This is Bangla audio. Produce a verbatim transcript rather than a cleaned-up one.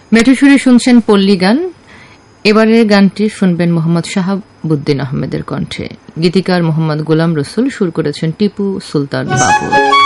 মেঠোসুরে শুনছেন পল্লী গান। এবারের গানটি শুনবেন মোহাম্মদ শাহাবুদ্দিন আহমেদের কণ্ঠে। গীতিকার মোহাম্মদ গোলাম রসুল, সুর করেছেন টিপু সুলতান বাবু।